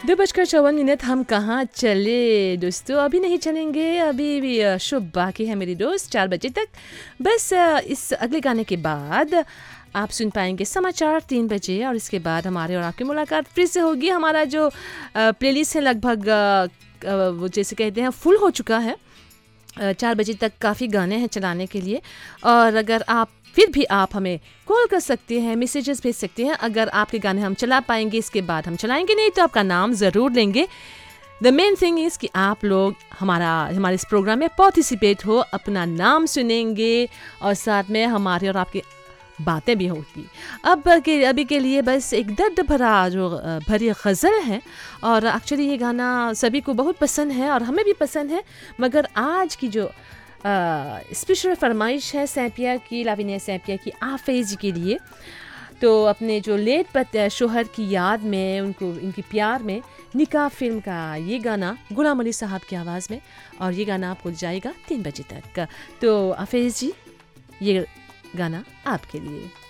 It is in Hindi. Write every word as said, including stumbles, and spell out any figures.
दो बजकर चौवन मिनट हम कहाँ चले दोस्तों, अभी नहीं चलेंगे, अभी भी अ, शो बाकी है मेरी दोस्त, चार बजे तक। बस अ, इस अगले गाने के बाद आप सुन पाएंगे समाचार तीन बजे, और इसके बाद हमारे और आपकी मुलाकात फिर से होगी। हमारा जो प्लेलिस्ट है लगभग अ, अ, वो जैसे कहते हैं फुल हो चुका है। अ, चार बजे तक काफ़ी गाने हैं चलाने के लिए, और अगर आप फिर भी आप हमें कॉल कर सकते हैं, मैसेजेस भेज सकते हैं। अगर आपके गाने हम चला पाएंगे, इसके बाद हम चलाएंगे, नहीं तो आपका नाम ज़रूर लेंगे। द मेन थिंग इज़ कि आप लोग हमारा हमारे इस प्रोग्राम में पार्टिसिपेट हो, अपना नाम सुनेंगे और साथ में हमारे और आपकी बातें भी होगी। अब के अभी के लिए बस एक दर्द भरा जो अ, भरी गज़ल है, और एक्चुअली ये गाना सभी को बहुत पसंद है और हमें भी पसंद है, मगर आज की जो स्पेशल फरमाइश है सैंपिया की, लाविनिया सैंपिया की आफेज के लिए। तो अपने जो लेट पत शोहर की याद में, उनको इनकी प्यार में, निकाह फिल्म का ये गाना गुलाम अली साहब की आवाज़ में, और ये गाना आपको जाएगा तीन बजे तक। तो आफेज जी, ये गाना आपके लिए।